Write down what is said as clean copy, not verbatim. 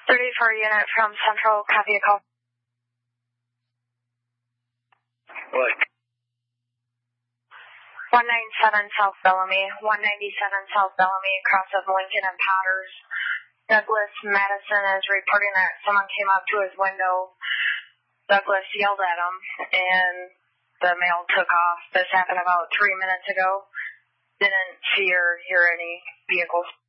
34 unit from Central, copy a call. What? 197 South Bellamy, 197 South Bellamy, across of Lincoln and Potters. Douglas Madison is reporting that someone came up to his window. Douglas yelled at him, and the male took off. This happened about 3 minutes ago. Didn't see or hear any vehicles.